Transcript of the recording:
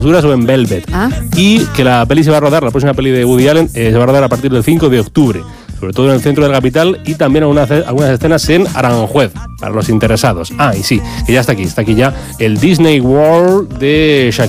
o en Velvet. Y que la peli se va a rodar, la próxima peli de Woody Allen, se va a rodar a partir del 5 de octubre. Sobre todo en el centro de la capital y también algunas escenas en Aranjuez, para los interesados. Y sí, que ya está aquí ya el Disney World de Shakira.